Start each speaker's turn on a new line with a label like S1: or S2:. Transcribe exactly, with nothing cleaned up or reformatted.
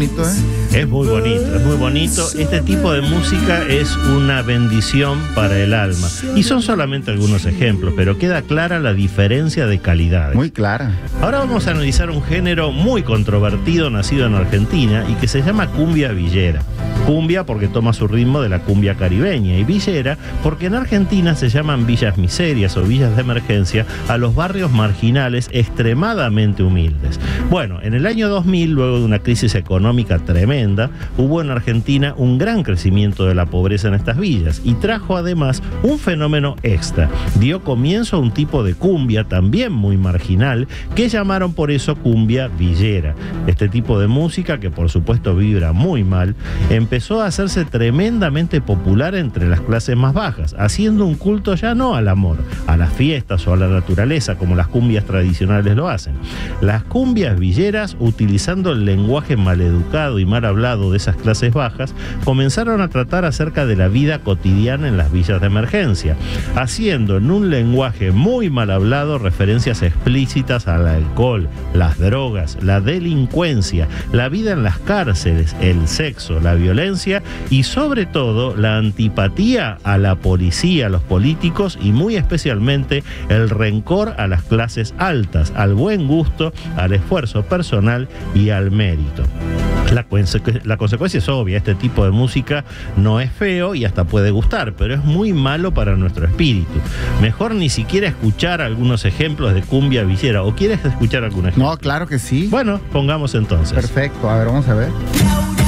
S1: bonito, ¿eh?
S2: Es muy bonito, es muy bonito. Este tipo de música es una bendición para el alma. Y son solamente algunos ejemplos, pero queda clara la diferencia de calidad.
S1: Muy clara.
S2: Ahora vamos a analizar un género muy controvertido nacido en Argentina y que se llama cumbia villera. Cumbia porque toma su ritmo de la cumbia caribeña, y villera porque en Argentina se llaman villas miserias o villas de emergencia a los barrios marginales extremadamente humildes. Bueno, en el año dos mil, luego de una crisis económica tremenda, hubo en Argentina un gran crecimiento de la pobreza en estas villas y trajo además un fenómeno extra. Dio comienzo a un tipo de cumbia también muy marginal que llamaron por eso cumbia villera. Este tipo de música, que por supuesto vibra muy mal, empezó a hacerse tremendamente popular entre las clases más bajas, haciendo un culto ya no al amor, a las fiestas o a la naturaleza como las cumbias tradicionales lo hacen. Las cumbias villeras, utilizando el lenguaje maleducado y mal hablado de esas clases bajas, comenzaron a tratar acerca de la vida cotidiana en las villas de emergencia, haciendo en un lenguaje muy mal hablado referencias explícitas al alcohol, las drogas, la delincuencia, la vida en las cárceles, el sexo, la violencia y sobre todo la antipatía a la policía, a los políticos y muy especialmente el rencor a las clases altas, al buen gusto, al esfuerzo personal y al mérito. La, conse- la consecuencia es obvia, este tipo de música no es feo y hasta puede gustar, pero es muy malo para nuestro espíritu. Mejor ni siquiera escuchar algunos ejemplos de cumbia villera. ¿O quieres escuchar algún ejemplo?
S1: No, claro que sí.
S2: Bueno, pongamos entonces.
S1: Perfecto, a ver, vamos a ver.